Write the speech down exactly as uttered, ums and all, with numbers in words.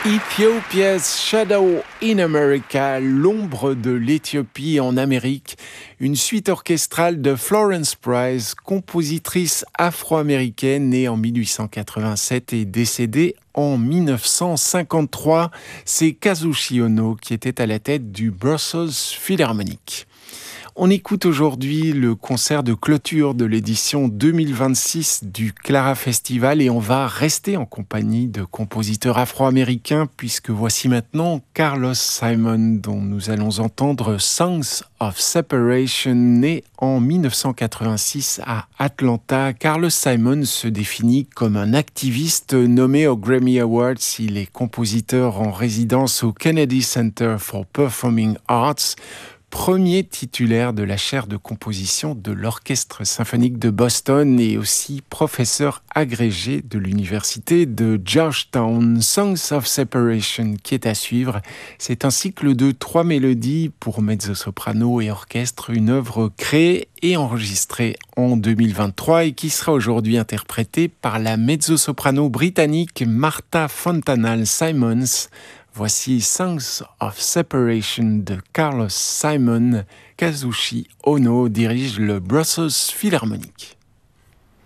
Ethiopia's Shadow in America, l'ombre de l'Éthiopie en Amérique, une suite orchestrale de Florence Price, compositrice afro-américaine née en mille huit cent quatre-vingt-sept et décédée en mille neuf cent cinquante-trois. C'est Kazushi Ono qui était à la tête du Brussels Philharmonic. On écoute aujourd'hui le concert de clôture de l'édition deux mille vingt-six du Clara Festival et on va rester en compagnie de compositeurs afro-américains puisque voici maintenant Carlos Simon dont nous allons entendre Songs of Separation, né en mille neuf cent quatre-vingt-six à Atlanta. Carlos Simon se définit comme un activiste nommé aux Grammy Awards. Il est compositeur en résidence au Kennedy Center for Performing Arts, premier titulaire de la chaire de composition de l'Orchestre symphonique de Boston et aussi professeur agrégé de l'université de Georgetown. Songs of Separation qui est à suivre, c'est un cycle de trois mélodies pour mezzo-soprano et orchestre, une œuvre créée et enregistrée en deux mille vingt-trois et qui sera aujourd'hui interprétée par la mezzo-soprano britannique Martha Fontanal Simons. Voici Songs of Separation de Carlos Simon. Kazushi Ono dirige le Brussels Philharmonic.